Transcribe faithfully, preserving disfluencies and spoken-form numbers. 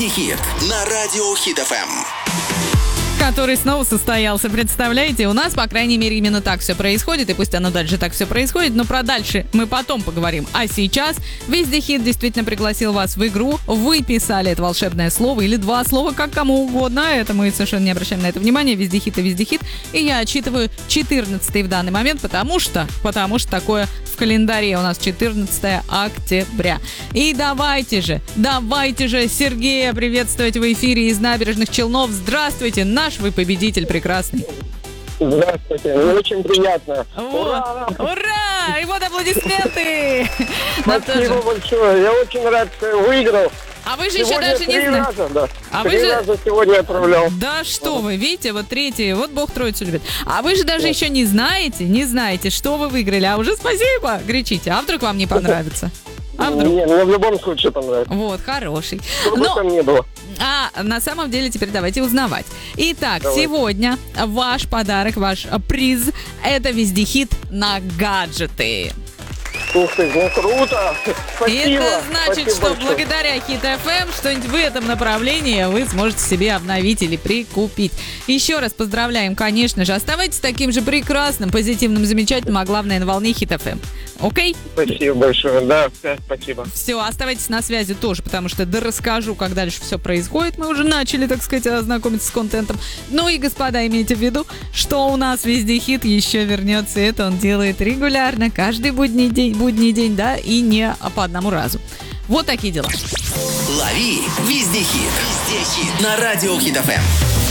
Вездехит на радио Хит эф эм. Который снова состоялся, представляете? У нас, по крайней мере, именно так все происходит, и пусть оно дальше так все происходит, но про дальше мы потом поговорим. А сейчас Вездехит действительно пригласил вас в игру. Вы писали это волшебное слово или два слова, как кому угодно. Это мы совершенно не обращаем на это внимания. Вездехит и Вездехит. И я отчитываю четырнадцатый в данный момент, потому что, потому что такое в календаре у нас четырнадцатое октября. И давайте же, давайте же Сергея приветствовать в эфире из Набережных Челнов. Здравствуйте, наш вы победитель прекрасный. Здравствуйте, мне очень приятно. Вот. Ура! Ура! И вот аплодисменты! Спасибо большое, я очень рад, что я выиграл. А вы же Сегодня еще даже не три знаете. раза, да. А вы три же... раза сегодня отправлял. Да что вы, видите, вот третий, вот Бог Троицу любит. А вы же даже Да. еще не знаете, не знаете, что вы выиграли, а уже спасибо кричите. А вдруг вам не понравится? А вдруг? Не, мне в любом случае понравится. Вот, хороший. Что бы Но, там ни было. а на самом деле теперь давайте узнавать. Итак, Давай. сегодня ваш подарок, ваш приз – это Вездехит на гаджеты. Ух ты, ну круто. Спасибо. И это значит, Спасибо что большое. благодаря Хит эф эм что-нибудь в этом направлении вы сможете себе обновить или прикупить. Еще раз поздравляем, конечно же. Оставайтесь таким же прекрасным, позитивным, замечательным, а главное, на волне Хит эф эм. Окей? Спасибо большое, да, спасибо. Все, оставайтесь на связи тоже, потому что да расскажу, как дальше все происходит. Мы уже начали, так сказать, ознакомиться с контентом. Ну и, господа, имейте в виду, что у нас Вездехит еще вернется. Это он делает регулярно, каждый будний день, будний день, да, и не по одному разу. Вот такие дела. Лови Вездехит. Вездехит на радио Хит эф эм.